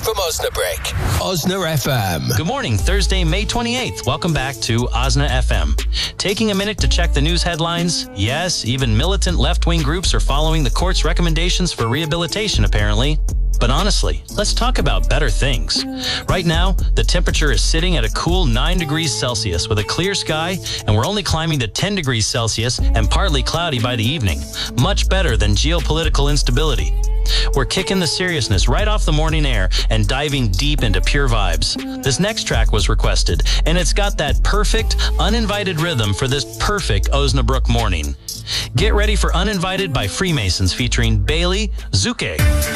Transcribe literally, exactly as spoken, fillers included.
from Osnabrück. Osna F M. Good morning, Thursday, May twenty-eighth. Welcome back to Osna F M. Taking a minute to check the news headlines. Yes, even militant left-wing groups are following the court's recommendations for rehabilitation, apparently. But honestly, let's talk about better things. Right now, the temperature is sitting at a cool nine degrees Celsius with a clear sky, and we're only climbing to ten degrees Celsius and partly cloudy by the evening. Much better than geopolitical instability. We're kicking the seriousness right off the morning air and diving deep into pure vibes. This next track was requested, and it's got that perfect, uninvited rhythm for this perfect Osnabrück morning. Get ready for Uninvited by Freemasons featuring Bailey Zuke.